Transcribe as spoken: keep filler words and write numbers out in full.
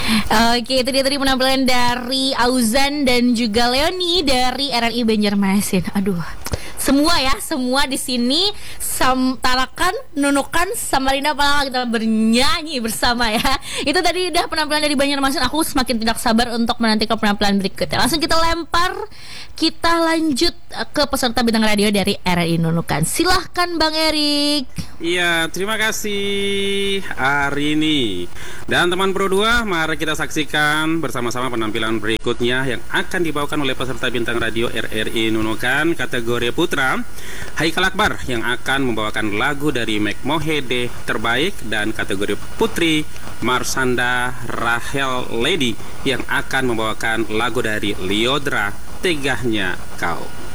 Oke, itu dia tadi penampilan dari Auzan dan juga Leoni dari R R I Banjarmasin. Aduh, semua ya, semua di sini Sam Tarakan, Nunukan, Samarinda Palanga kita bernyanyi bersama ya. Itu tadi udah penampilan dari Banjarmasin. Aku semakin tidak sabar untuk menantikan penampilan berikutnya. Langsung kita lempar, kita lanjut ke peserta bintang radio dari R R I Nunukan. Silahkan Bang Erik. Iya, terima kasih Arini. Dan teman Pro dua, mari kita saksikan bersama-sama penampilan berikutnya yang akan dibawakan oleh peserta bintang radio R R I Nunukan kategori putra, Haikal Akbar yang akan membawakan lagu dari Mike Mohede Terbaik, dan kategori putri Marsanda Rahel Lady yang akan membawakan lagu dari Liodra Tegahnya Kau.